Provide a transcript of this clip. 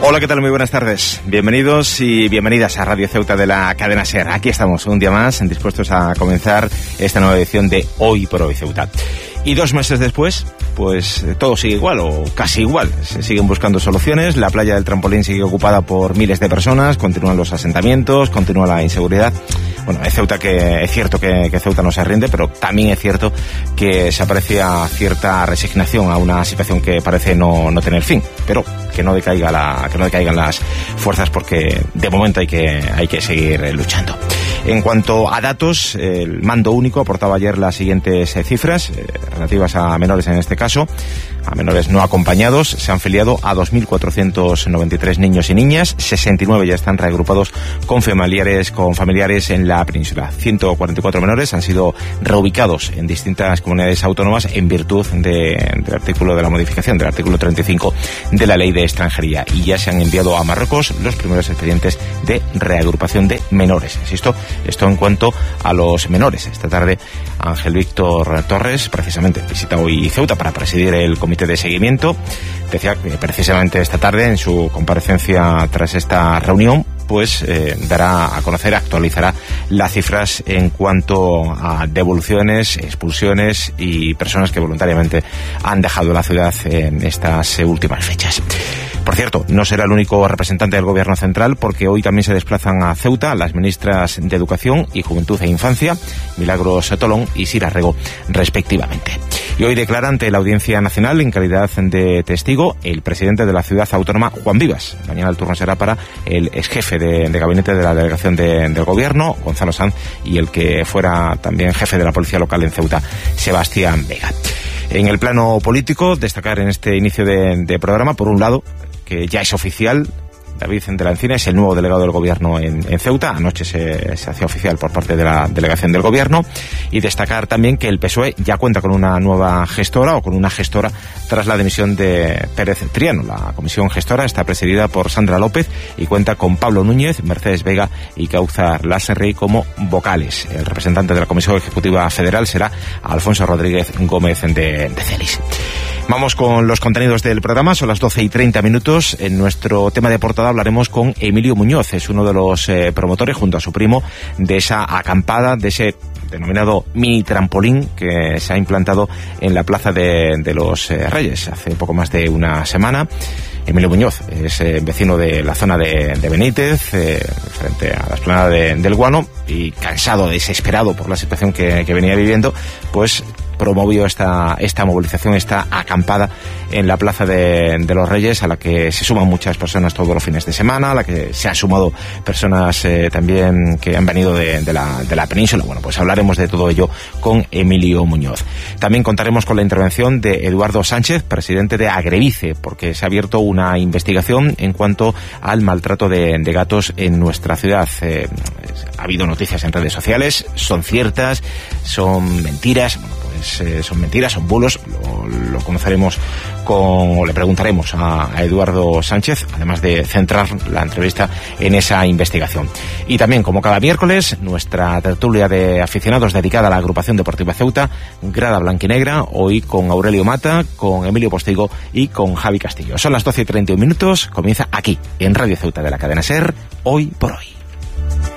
Hola, ¿qué tal? Muy buenas tardes. Bienvenidos y bienvenidas a Radio Ceuta de la cadena SER. Aquí estamos un día más, dispuestos a comenzar esta nueva edición de Hoy por Hoy Ceuta. Y 2 meses después, pues todo sigue igual o casi igual. Se siguen buscando soluciones, la playa del Trampolín sigue ocupada por miles de personas, continúan los asentamientos, continúa la inseguridad. Bueno, es Ceuta que es cierto que Ceuta no se rinde, pero también es cierto que se aprecia cierta resignación a una situación que parece no tener fin, pero que no decaigan las fuerzas, porque de momento hay que seguir luchando. En cuanto a datos, el mando único aportaba ayer las siguientes cifras relativas a menores, en este caso, a menores no acompañados. Se han filiado a 2.493 niños y niñas, 69 ya están reagrupados con familiares en la península. 144 menores han sido reubicados en distintas comunidades autónomas en virtud del artículo de la modificación del artículo 35 de la Ley de Extranjería, y ya se han enviado a Marruecos los primeros expedientes de reagrupación de menores. Insisto, esto en cuanto a los menores. Esta tarde Ángel Víctor Torres precisamente visita hoy Ceuta para presidir el comité de seguimiento. Decía que precisamente esta tarde, en su comparecencia tras esta reunión, pues dará a conocer, actualizará las cifras en cuanto a devoluciones, expulsiones y personas que voluntariamente han dejado la ciudad en estas últimas fechas. Por cierto, no será el único representante del Gobierno central, porque hoy también se desplazan a Ceuta las ministras de Educación y Juventud e Infancia, Milagros Tolón y Sira Rego, respectivamente. Y hoy declara ante la Audiencia Nacional, en calidad de testigo, el presidente de la ciudad autónoma, Juan Vivas. Mañana el turno será para el exjefe de gabinete de la delegación del Gobierno, Gonzalo Sanz, y el que fuera también jefe de la Policía Local en Ceuta, Sebastián Vega. En el plano político, destacar en este inicio de programa, por un lado, que ya es oficial, David de la Encina es el nuevo delegado del Gobierno en Ceuta. Anoche se hacía oficial por parte de la delegación del Gobierno. Y destacar también que el PSOE ya cuenta con una nueva gestora, o con una gestora, tras la dimisión de Pérez Triano. La comisión gestora está presidida por Sandra López y cuenta con Pablo Núñez, Mercedes Vega y Cáuzar Lasserrey como vocales. El representante de la Comisión Ejecutiva Federal será Alfonso Rodríguez Gómez de Celis. Vamos con los contenidos del programa. Son las 12:30. En nuestro tema de portada hablaremos con Emilio Muñoz. Es uno de los promotores, junto a su primo, de esa acampada, de ese denominado mini trampolín que se ha implantado en la Plaza de los Reyes hace poco más de una semana. Emilio Muñoz es vecino de la zona de Benítez, frente a la explanada del Guano, y cansado, desesperado por la situación que venía viviendo, pues promovió esta movilización, esta acampada en la Plaza de los Reyes, a la que se suman muchas personas todos los fines de semana, a la que se han sumado personas también que han venido de la península. Bueno, pues hablaremos de todo ello con Emilio Muñoz. También contaremos con la intervención de Eduardo Sánchez, presidente de Agrevice, porque se ha abierto una investigación en cuanto al maltrato de gatos en nuestra ciudad. Ha habido noticias en redes sociales, son ciertas, son mentiras. Bueno, pues son mentiras, son bulos. Lo conoceremos le preguntaremos a Eduardo Sánchez, además de centrar la entrevista en esa investigación. Y también, como cada miércoles, nuestra tertulia de aficionados dedicada a la agrupación deportiva Ceuta, Grada Blanquinegra, hoy con Aurelio Mata, con Emilio Postigo y con Javi Castillo. Son las 12:31. Comienza aquí, en Radio Ceuta de la cadena SER, Hoy por Hoy.